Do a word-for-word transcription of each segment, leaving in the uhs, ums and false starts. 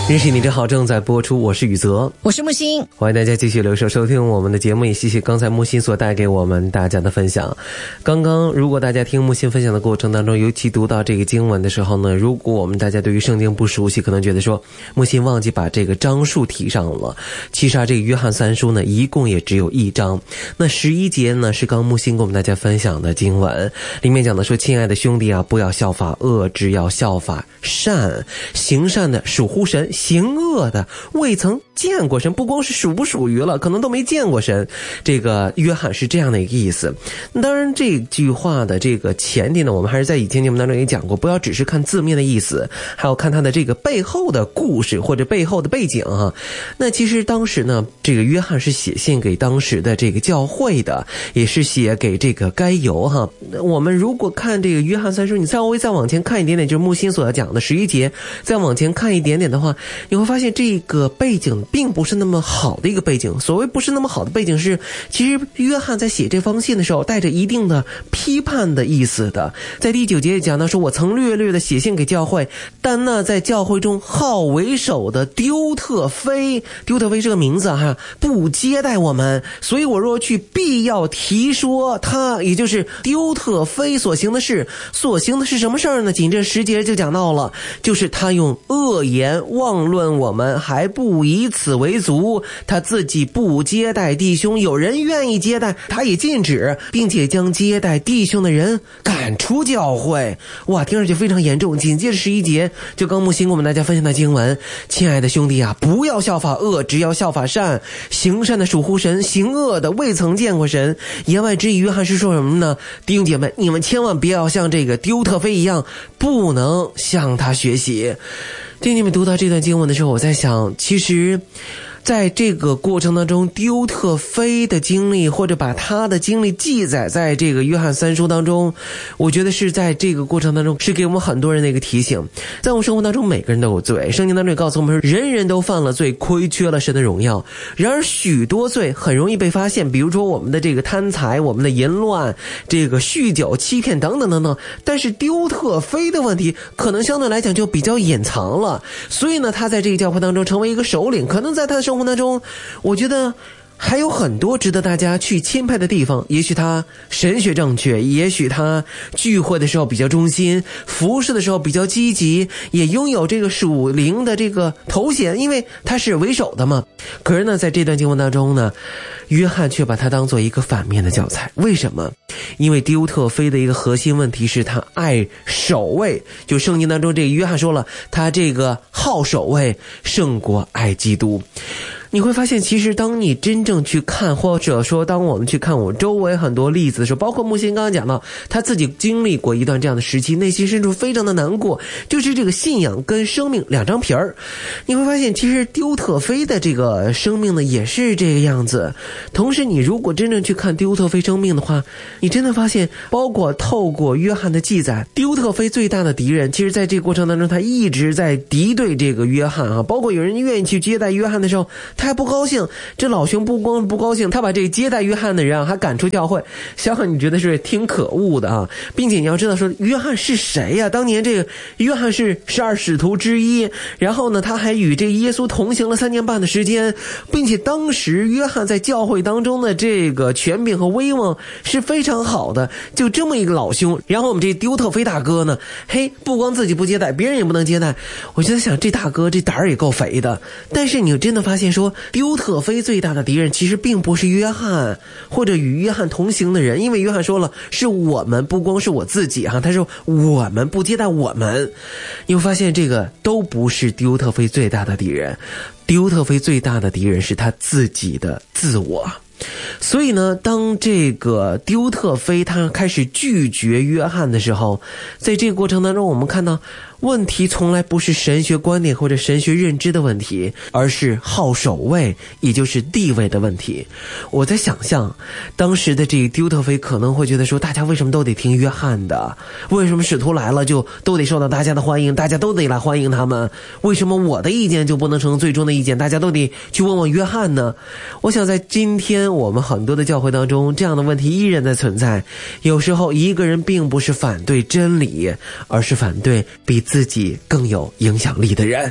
认识你真好正在播出，我是宇泽， 我是木星， 欢迎大家继续留守收听我们的节目，也谢谢刚才木星所带给我们大家的分享。刚刚如果大家听木星分享的过程当中，尤其读到这个经文的时候呢，如果我们大家对于圣经不熟悉，可能觉得说木星忘记把这个章数提上了。其实啊，这个约翰三书呢一共也只有一章，那十一节呢是刚木星跟我们大家分享的经文，里面讲的说，亲爱的兄弟啊，不要效法恶，只要效法善，行善的属乎神，行恶的未曾见过神。不光是属不属于了，可能都没见过神。这个约翰是这样的一个意思。当然这句话的这个前提呢，我们还是在以前节目当中也讲过，不要只是看字面的意思，还要看它的这个背后的故事或者背后的背景啊。那其实当时呢，这个约翰是写信给当时的这个教会的，也是写给这个该犹哈。我们如果看这个约翰三书，你稍微再往前看一点点，就是木星所要讲的十一节，再往前看一点点的话，你会发现这个背景并不是那么好的一个背景。所谓不是那么好的背景是，其实约翰在写这封信的时候带着一定的批判的意思的。在第九节讲到说，我曾略略的写信给教会，但那在教会中好为首的丢特腓，丢特腓这个名字哈，不接待我们，所以我若去必要提说他，也就是丢特腓所行的事。所行的是什么事儿呢？紧这十节就讲到了，就是他用恶言妄论我们，还不以此为足，他自己不接待弟兄，有人愿意接待他也禁止，并且将接待弟兄的人赶出教会。哇，听上去非常严重。紧接着十一节就刚木星跟我们大家分享的经文，亲爱的兄弟啊，不要效法恶，只要效法善，行善的属乎神，行恶的未曾见过神。言外之意，约翰是说什么呢？弟兄姐妹，你们千万不要像这个丢特腓一样，不能向他学习。弟兄们读到这段经文的时候，我在想，其实在这个过程当中，丢特腓的经历，或者把他的经历记载在这个约翰三书当中，我觉得是在这个过程当中是给我们很多人的一个提醒。在我们生活当中，每个人都有罪，圣经当中也告诉我们说，人人都犯了罪，亏缺了神的荣耀。然而许多罪很容易被发现，比如说我们的这个贪财，我们的淫乱，这个酗酒、欺骗等等等等。但是丢特腓的问题可能相对来讲就比较隐藏了，所以呢，他在这个教会当中成为一个首领，可能在他的生活当中，我觉得还有很多值得大家去钦佩的地方。也许他神学正确，也许他聚会的时候比较忠心，服侍的时候比较积极，也拥有这个属灵的这个头衔，因为他是为首的嘛。可是呢，在这段经文当中呢，约翰却把它当做一个反面的教材。为什么？因为丢特腓的一个核心问题是他爱守卫，就圣经当中这个约翰说了，他这个好守卫胜过爱基督。你会发现，其实当你真正去看，或者说当我们去看我周围很多例子的时候，包括木星刚刚讲到他自己经历过一段这样的时期，内心深处非常的难过，就是这个信仰跟生命两张皮儿。你会发现其实丢特腓的这个生命呢也是这个样子。同时你如果真正去看丢特腓生命的话，你真的发现，包括透过约翰的记载，丢特腓最大的敌人，其实在这个过程当中他一直在敌对这个约翰啊。包括有人愿意去接待约翰的时候，他还不高兴。这老兄不光不高兴，他把这个接待约翰的人啊还赶出教会。小很你觉得是挺可恶的啊，并且你要知道说，约翰是谁呀、啊？当年这个约翰是十二使徒之一，然后呢他还与这耶稣同行了三年半的时间，并且当时约翰在教会当中的这个权柄和威望是非常好的。就这么一个老兄，然后我们这丢特腓大哥呢，嘿，不光自己不接待，别人也不能接待。我就在想，这大哥这胆儿也够肥的。但是你真的发现说，丢特腓最大的敌人其实并不是约翰或者与约翰同行的人，因为约翰说了，是我们，不光是我自己哈，他说我们不接待我们。你会发现这个都不是丢特腓最大的敌人，丢特腓最大的敌人是他自己的自我。所以呢，当这个丢特腓他开始拒绝约翰的时候，在这个过程当中，我们看到问题从来不是神学观点或者神学认知的问题，而是好守卫，也就是地位的问题。我在想象当时的这个丢特腓可能会觉得说，大家为什么都得听约翰的？为什么使徒来了就都得受到大家的欢迎，大家都得来欢迎他们？为什么我的意见就不能成最终的意见，大家都得去问问约翰呢？我想在今天我们很多的教会当中，这样的问题依然在存在。有时候一个人并不是反对真理，而是反对比自己更有影响力的人。 丢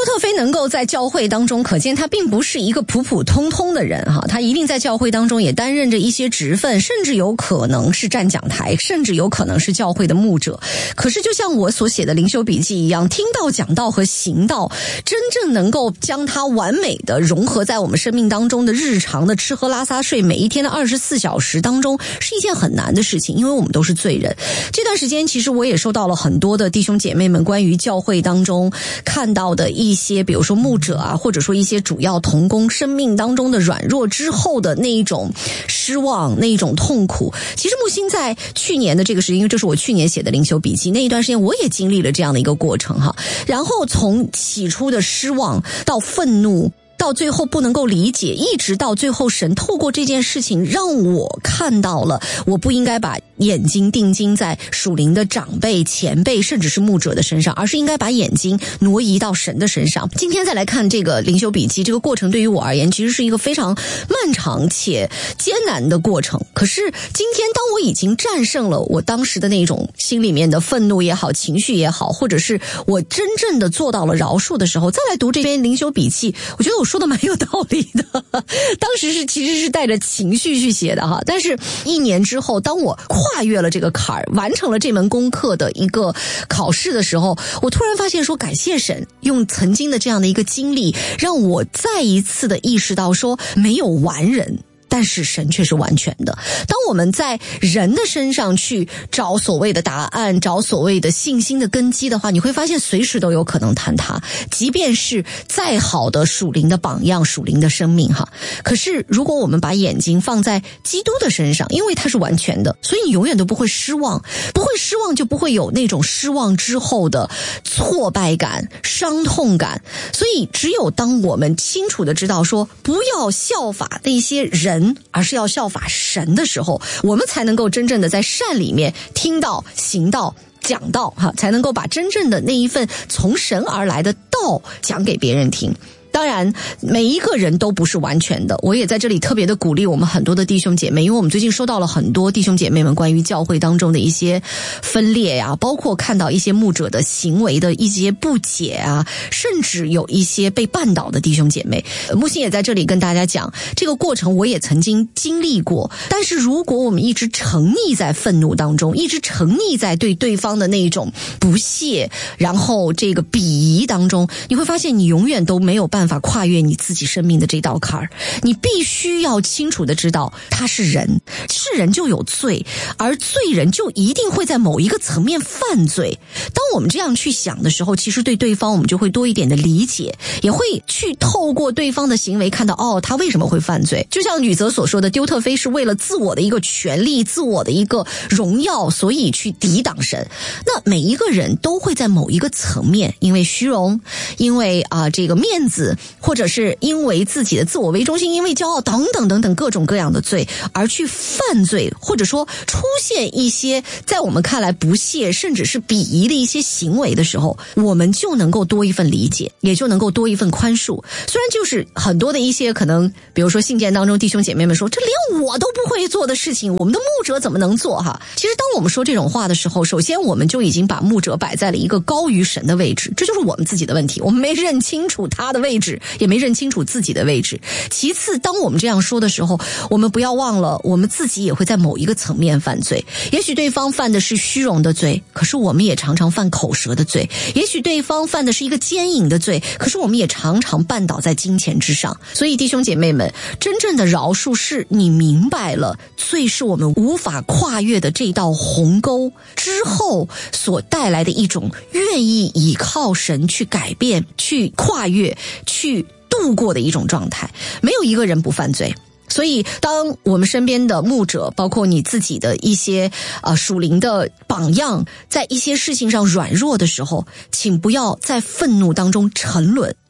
特菲能够在教会当中，可见他并不是一个普普通通的人哈，他一定在教会当中也担任着一些职分，甚至有可能是站讲台，甚至有可能是教会的牧者。可是就像我所写的灵修笔记一样，听道、讲道和行道，真正能够将它完美的融合在我们生命当中的日常的吃喝拉撒睡每一天的二十四小时当中，是一件很难的事情，因为我们都是罪人。这段时间其实我也收到了很多的弟兄姐妹们关于教会当中看到的一些，比如说牧者啊，或者说一些主要同工生命当中的软弱之后的那一种失望，那一种痛苦。其实木星在去年的这个时间，因为这是我去年写的灵修笔记，那一段时间我也经历了这样的一个过程哈。然后从起初的失望到愤怒，到最后不能够理解，一直到最后神透过这件事情让我看到了我不应该把眼睛定睛在属灵的长辈、前辈甚至是牧者的身上，而是应该把眼睛挪移到神的身上。今天再来看这个灵修笔记，这个过程对于我而言其实是一个非常漫长且艰难的过程。可是今天当我已经战胜了我当时的那种心里面的愤怒也好，情绪也好，或者是我真正的做到了饶恕的时候，再来读这篇灵修笔记，我觉得我说的蛮有道理的。当时是其实是带着情绪去写的哈，但是一年之后，当我跨越了这个坎儿，完成了这门功课的一个考试的时候，我突然发现说，感谢神用曾经的这样的一个经历，让我再一次的意识到说，没有完人，但是神却是完全的。当我们在人的身上去找所谓的答案，找所谓的信心的根基的话，你会发现随时都有可能坍塌，即便是再好的属灵的榜样、属灵的生命哈。可是如果我们把眼睛放在基督的身上，因为他是完全的，所以你永远都不会失望，不会失望就不会有那种失望之后的挫败感、伤痛感。所以只有当我们清楚的知道说，不要效法那些人，而是要效法神的时候，我们才能够真正的在善里面听到、行道、讲道哈，才能够把真正的那一份从神而来的道讲给别人听。当然每一个人都不是完全的，我也在这里特别的鼓励我们很多的弟兄姐妹，因为我们最近收到了很多弟兄姐妹们关于教会当中的一些分裂呀、啊，包括看到一些牧者的行为的一些不解啊，甚至有一些被绊倒的弟兄姐妹。木星也在这里跟大家讲，这个过程我也曾经经历过，但是如果我们一直沉溺在愤怒当中，一直沉溺在对对方的那种不屑，然后这个鄙夷当中，你会发现你永远都没有办法办法跨越你自己生命的这道坎儿。你必须要清楚的知道，他是人，是人就有罪，而罪人就一定会在某一个层面犯罪。当我们这样去想的时候，其实对对方我们就会多一点的理解，也会去透过对方的行为看到，哦，他为什么会犯罪。就像吕泽所说的，丢特菲是为了自我的一个权利，自我的一个荣耀，所以去抵挡神。那每一个人都会在某一个层面，因为虚荣，因为啊、呃、这个面子，或者是因为自己的自我为中心，因为骄傲等等等等各种各样的罪而去犯罪，或者说出现一些在我们看来不屑甚至是鄙夷的一些行为的时候，我们就能够多一份理解，也就能够多一份宽恕。虽然就是很多的一些可能比如说信件当中弟兄姐妹们说，这连我都不会做的事情，我们的牧者怎么能做哈？其实当我们说这种话的时候，首先我们就已经把牧者摆在了一个高于神的位置，这就是我们自己的问题，我们没认清楚他的位置，也没认清楚自己的位置。其次，当我们这样说的时候，我们不要忘了我们自己也会在某一个层面犯罪。也许对方犯的是虚荣的罪，可是我们也常常犯口舌的罪。也许对方犯的是一个奸淫的罪，可是我们也常常绊倒在金钱之上。所以弟兄姐妹们，真正的饶恕是你明白了罪是我们无法跨越的这道鸿沟之后所带来的一种愿意依靠神去改变，去跨越，去度过的一种状态。没有一个人不犯罪。所以当我们身边的牧者，包括你自己的一些呃属灵的榜样，在一些事情上软弱的时候，请不要在愤怒当中沉沦，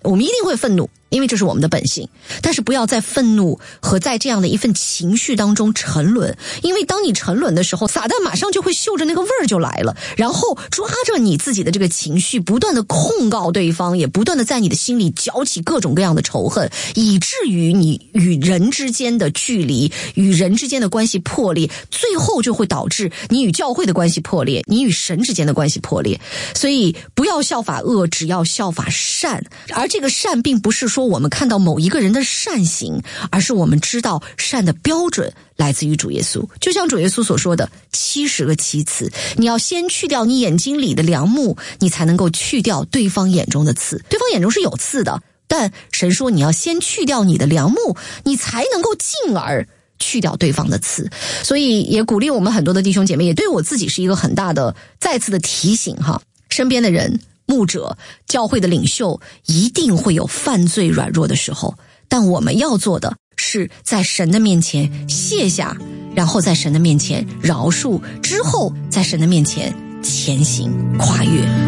我们一定会愤怒，因为这是我们的本性，但是不要在愤怒和在这样的一份情绪当中沉沦，因为当你沉沦的时候，撒旦马上就会嗅着那个味儿就来了，然后抓着你自己的这个情绪，不断的控告对方，也不断的在你的心里搅起各种各样的仇恨，以至于你与人之间的距离，与人之间的关系破裂，最后就会导致你与教会的关系破裂，你与神之间的关系破裂。所以不要效法恶，只要效法善。而这个善并不是说我们看到某一个人的善行，而是我们知道善的标准来自于主耶稣。就像主耶稣所说的七十个七次，你要先去掉你眼睛里的梁木，你才能够去掉对方眼中的刺。对方眼中是有刺的，但神说你要先去掉你的梁木，你才能够进而去掉对方的刺。所以也鼓励我们很多的弟兄姐妹，也对我自己是一个很大的再次的提醒哈。身边的人，牧者，教会的领袖，一定会有犯罪软弱的时候，但我们要做的是在神的面前卸下，然后在神的面前饶恕，之后在神的面前前行跨越。